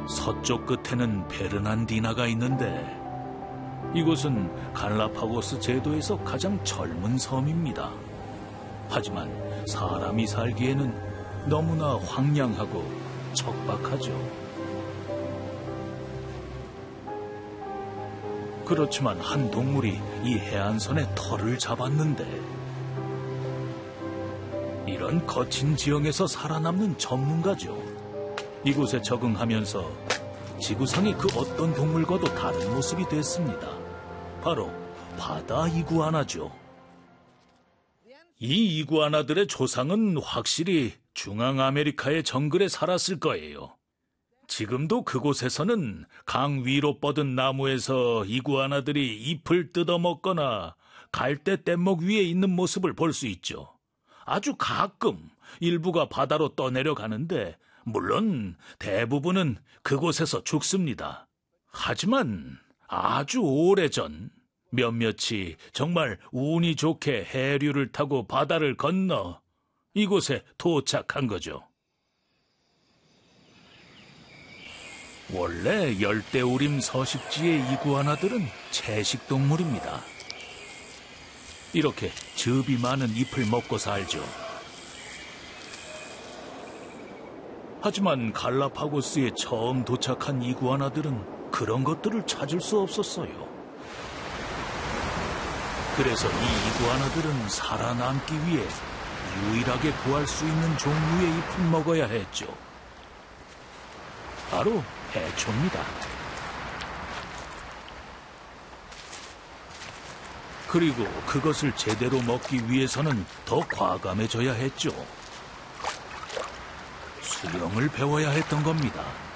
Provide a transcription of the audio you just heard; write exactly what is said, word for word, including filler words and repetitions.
서쪽 끝에는 베르난디나가 있는데 이곳은 갈라파고스 제도에서 가장 젊은 섬입니다. 하지만 사람이 살기에는 너무나 황량하고 척박하죠. 그렇지만 한 동물이 이 해안선에 털을 잡았는데 이런 거친 지형에서 살아남는 전문가죠. 이곳에 적응하면서 지구상의 그 어떤 동물과도 다른 모습이 됐습니다. 바로 바다 이구아나죠. 이 이구아나들의 조상은 확실히 중앙아메리카의 정글에 살았을 거예요. 지금도 그곳에서는 강 위로 뻗은 나무에서 이구아나들이 잎을 뜯어먹거나 갈대 뗏목 위에 있는 모습을 볼 수 있죠. 아주 가끔 일부가 바다로 떠내려가는데 물론 대부분은 그곳에서 죽습니다. 하지만 아주 오래전 몇몇이 정말 운이 좋게 해류를 타고 바다를 건너 이곳에 도착한 거죠. 원래 열대우림 서식지의 이구아나들은 채식동물입니다. 이렇게 즙이 많은 잎을 먹고 살죠. 하지만 갈라파고스에 처음 도착한 이구아나들은 그런 것들을 찾을 수 없었어요. 그래서 이 이구아나들은 살아남기 위해 유일하게 구할 수 있는 종류의 잎을 먹어야 했죠. 바로 해초입니다. 그리고 그것을 제대로 먹기 위해서는 더 과감해져야 했죠. 수영을 배워야 했던 겁니다.